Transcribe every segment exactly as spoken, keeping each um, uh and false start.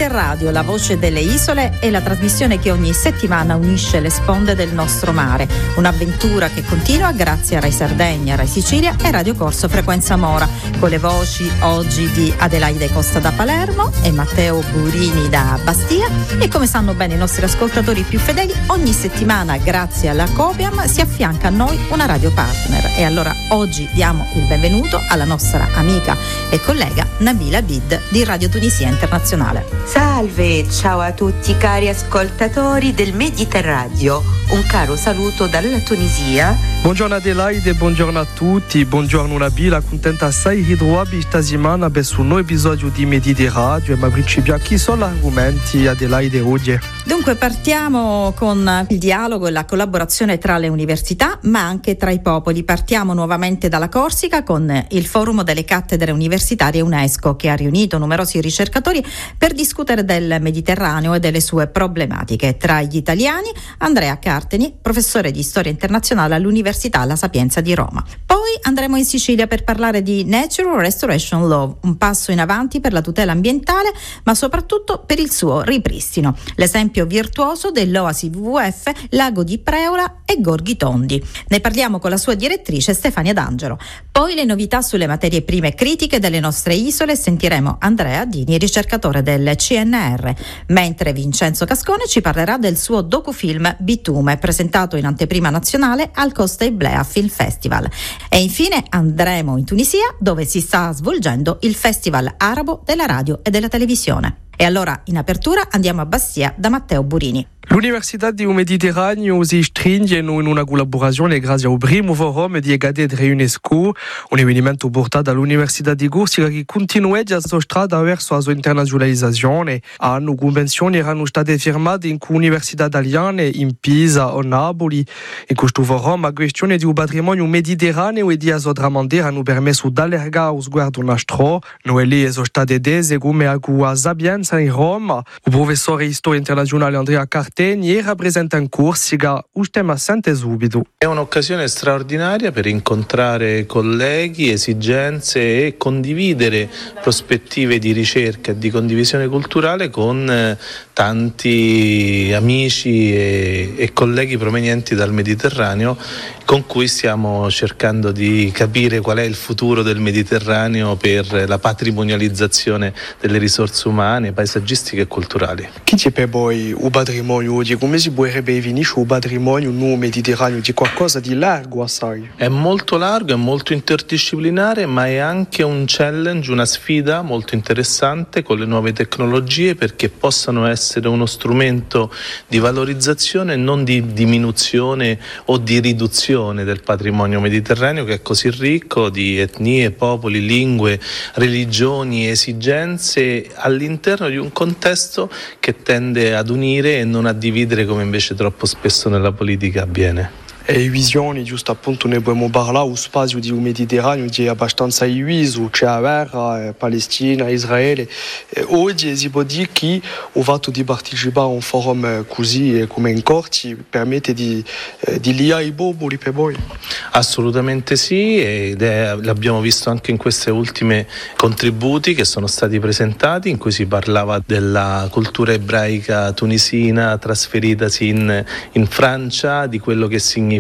Mediterraneo, la voce delle isole, è la trasmissione che ogni settimana unisce le sponde del nostro mare. Un'avventura che continua grazie a Rai Sardegna, Rai Sicilia e Radio Corso Frequenza Mora, con le voci oggi di Adelaide Costa da Palermo e Matteo Burini da Bastia. E come sanno bene i nostri ascoltatori più fedeli, ogni settimana grazie alla Copiam si affianca a noi una radio partner. E allora oggi diamo il benvenuto alla nostra amica e collega Nabila Bid di Radio Tunisia Internazionale. Salve, ciao a tutti cari ascoltatori del Mediterraneo, un caro saluto dalla Tunisia. Buongiorno Adelaide, buongiorno a tutti, buongiorno Nabila, contenta assai di trovarvi stasera su un nuovo episodio di Mediterraneo e mi principia chi sono gli argomenti Adelaide oggi. Dunque partiamo con il dialogo e la collaborazione tra le università ma anche tra i popoli. Partiamo nuovamente dalla Corsica con il forum delle cattedre universitarie UNESCO che ha riunito numerosi ricercatori per discutere del Mediterraneo e delle sue problematiche. Tra gli italiani Andrea Carteni, professore di storia internazionale all'Università La Sapienza di Roma. Poi andremo in Sicilia per parlare di Natural Restoration Law, un passo in avanti per la tutela ambientale ma soprattutto per il suo ripristino. L'esempio virtuoso dell'Oasi W W F, Lago di Preula e Gorghi Tondi. Ne parliamo con la sua direttrice Stefania D'Angelo. Poi le novità sulle materie prime critiche delle nostre isole, sentiremo Andrea Dini, ricercatore del C N R, mentre Vincenzo Cascone ci parlerà del suo docufilm Bitume, presentato in anteprima nazionale al Costa Iblea Film Festival. E infine andremo in Tunisia, dove si sta svolgendo il Festival Arabo della Radio e della Televisione. E allora, in apertura, andiamo a Bastia da Matteo Burini. L'Università di Mediterraneo si stringe in una collaborazione grazie al primo forum di cattedre UNESCO, un avvenimento portato dall'Università di Corsica che continua la sua strada verso la sua internazionalizzazione. Anno convenzioni erano state firmate in università italiane, in Pisa o Napoli. In questo forum la questione di un patrimonio mediterraneo e di sua tramontiera hanno permesso di allargare lo sguardo nostro. Noi lì sono state dese come a Sapienza in Roma. Il professore di storia internazionale Andrea Carteni era presente in Corsica, un tema assente subito. È un'occasione straordinaria per incontrare colleghi, esigenze e condividere prospettive di ricerca e di condivisione culturale con eh, tanti amici e, e colleghi provenienti dal Mediterraneo con cui stiamo cercando di capire qual è il futuro del Mediterraneo per la patrimonializzazione delle risorse umane, paesaggistiche e culturali. Chi c'è per voi un patrimonio oggi? Come si può definire un patrimonio no Mediterraneo di qualcosa di largo assai? È molto largo, è molto interdisciplinare, ma è anche un challenge, una sfida molto interessante con le nuove tecnologie perché possano essere uno strumento di valorizzazione e non di diminuzione o di riduzione del patrimonio mediterraneo che è così ricco di etnie, popoli, lingue, religioni, esigenze all'interno di un contesto che tende ad unire e non a dividere come invece troppo spesso nella politica avviene. E visioni, giusto appunto ne dobbiamo parlare, lo spazio di un Mediterraneo è abbastanza diviso, c'è la guerra, Palestina, Israele. E oggi si può dire che il fatto di partecipare a un forum così come in Corsi permette di, di liare i popoli per voi? Assolutamente sì, ed è, l'abbiamo visto anche in queste ultime contributi che sono stati presentati, in cui si parlava della cultura ebraica tunisina trasferitasi in, in Francia, di quello che significano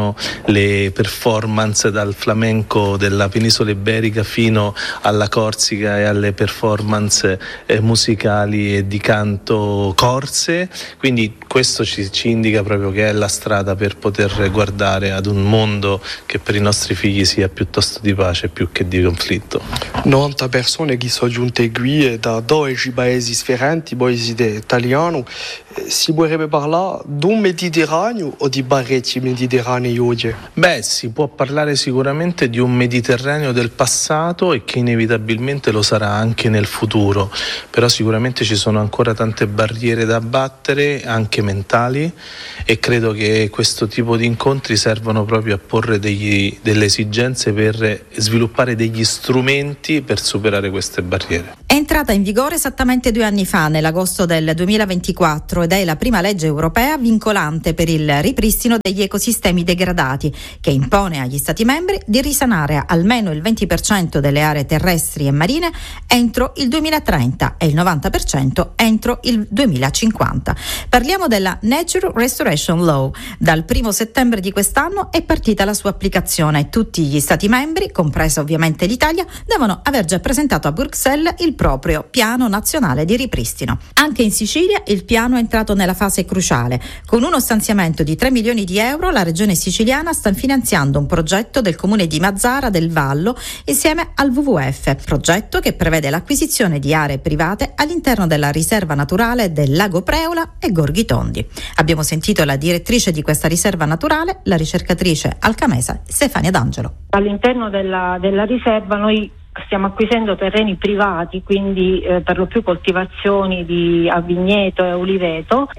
le performance dal flamenco della penisola iberica fino alla Corsica e alle performance eh, musicali e di canto corse, quindi questo ci, ci indica proprio che è la strada per poter guardare ad un mondo che per i nostri figli sia piuttosto di pace più che di conflitto. novanta persone che sono giunte qui da dodici paesi differenti, paesi italiani. Si vorrebbe parlare di un Mediterraneo o di barretti mediterranei oggi? Beh, si può parlare sicuramente di un Mediterraneo del passato e che inevitabilmente lo sarà anche nel futuro, però sicuramente ci sono ancora tante barriere da abbattere, anche mentali, e credo che questo tipo di incontri servono proprio a porre degli, delle esigenze per sviluppare degli strumenti per superare queste barriere. Entra entrata in vigore esattamente due anni fa, nell'agosto del duemilaventiquattro, ed è la prima legge europea vincolante per il ripristino degli ecosistemi degradati, che impone agli Stati membri di risanare almeno il venti per cento delle aree terrestri e marine entro il duemilatrenta e il novanta per cento entro il duemilacinquanta. Parliamo della Nature Restoration Law. Dal primo settembre di quest'anno è partita la sua applicazione. Tutti gli Stati membri, compresa ovviamente l'Italia, devono aver già presentato a Bruxelles il proprio piano nazionale di ripristino. Anche in Sicilia il piano è entrato nella fase cruciale. Con uno stanziamento di tre milioni di euro, la regione siciliana sta finanziando un progetto del comune di Mazzara del Vallo insieme al W W F, progetto che prevede l'acquisizione di aree private all'interno della riserva naturale del Lago Preula e Gorghi Tondi. Abbiamo sentito la direttrice di questa riserva naturale, la ricercatrice alcamese Stefania D'Angelo. All'interno della, della riserva noi stiamo acquisendo terreni privati, quindi eh, per lo più coltivazioni di a vigneto e oliveto.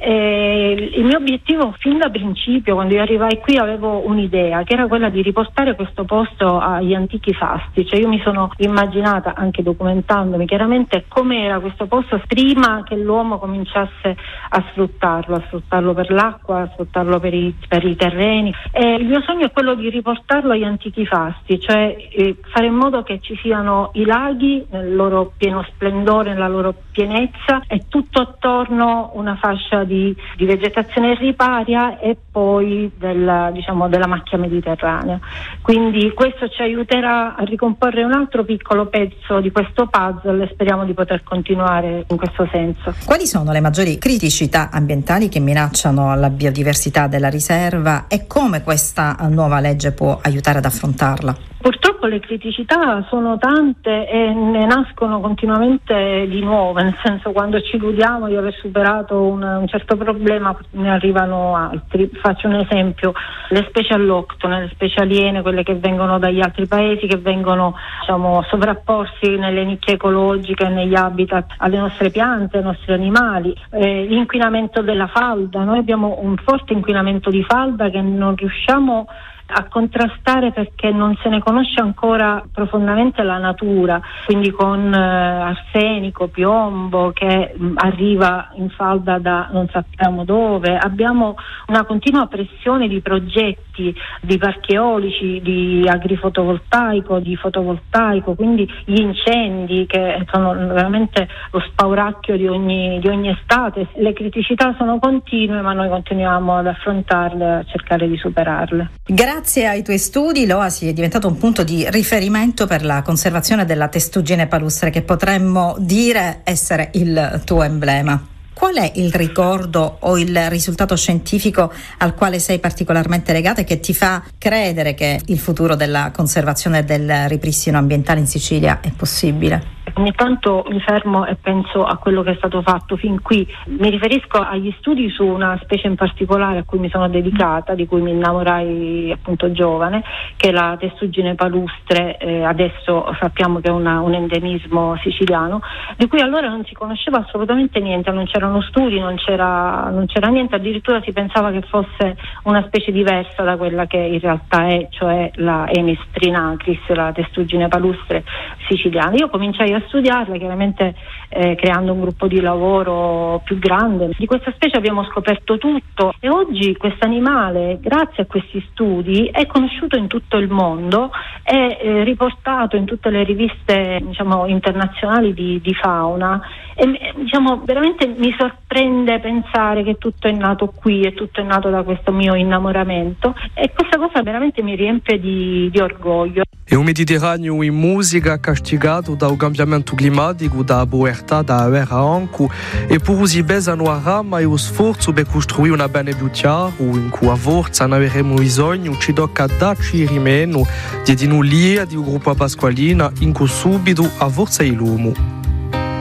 E il mio obiettivo fin da principio, quando io arrivai qui, avevo un'idea che era quella di riportare questo posto agli antichi fasti. Cioè io mi sono immaginata, anche documentandomi chiaramente, com'era questo posto prima che l'uomo cominciasse a sfruttarlo, a sfruttarlo per l'acqua, a sfruttarlo per i, per i terreni. E il mio sogno è quello di riportarlo agli antichi fasti, cioè eh, fare in modo che ci siano i laghi nel loro pieno splendore, nella loro pienezza, e tutto attorno una fascia di, di vegetazione riparia e poi della, diciamo, della macchia mediterranea. Quindi questo ci aiuterà a ricomporre un altro piccolo pezzo di questo puzzle e speriamo di poter continuare in questo senso. Quali sono le maggiori criticità ambientali che minacciano la biodiversità della riserva e come questa nuova legge può aiutare ad affrontarla? Purtroppo le criticità sono tante e ne nascono continuamente di nuove, nel senso, quando ci illudiamo di aver superato un, un certo problema ne arrivano altri. Faccio un esempio: le specie alloctone, le specie aliene, quelle che vengono dagli altri paesi, che vengono diciamo sovrapporsi nelle nicchie ecologiche, negli habitat alle nostre piante, ai nostri animali. Eh, l'inquinamento della falda, noi abbiamo un forte inquinamento di falda che non riusciamo a contrastare perché non se ne conosce ancora profondamente la natura, quindi con eh, arsenico, piombo che mh, arriva in falda da non sappiamo dove. Abbiamo una continua pressione di progetti, di parchi eolici, di agrifotovoltaico, di fotovoltaico, quindi gli incendi che sono veramente lo spauracchio di ogni, di ogni estate. Le criticità sono continue, ma noi continuiamo ad affrontarle e a cercare di superarle. Grazie ai tuoi studi, l'Oasi è diventato un punto di riferimento per la conservazione della testuggine palustre, che potremmo dire essere il tuo emblema. Qual è il ricordo o il risultato scientifico al quale sei particolarmente legata e che ti fa credere che il futuro della conservazione e del ripristino ambientale in Sicilia è possibile? Ogni tanto mi fermo e penso a quello che è stato fatto fin qui. Mi riferisco agli studi su una specie in particolare a cui mi sono dedicata, di cui mi innamorai appunto giovane, che è la testuggine palustre. Eh, adesso sappiamo che è una, un endemismo siciliano, di cui allora non si conosceva assolutamente niente, non c'erano studi, non c'era, non c'era niente, addirittura si pensava che fosse una specie diversa da quella che in realtà è, cioè la Emis trinacris, la testuggine palustre siciliana. Io cominciai a studiarla, chiaramente eh, creando un gruppo di lavoro più grande. Di questa specie abbiamo scoperto tutto e oggi questo animale, grazie a questi studi, è conosciuto in tutto il mondo, è eh, riportato in tutte le riviste diciamo internazionali di, di fauna e diciamo veramente mi sorprende pensare che tutto è nato qui e tutto è nato da questo mio innamoramento, e questa cosa veramente mi riempie di, di orgoglio. E o Mediterraneo in musica castigato dal cambiamento climatico, da povertà, da guerra anche, e per usi besano a rama e o sforzo per costruire una bene più chiara, in cui a forza ne avremo bisogno, ci tocca darci rimeno di di nulla di gruppo Pasqualina, in cui subito a forza il lumo.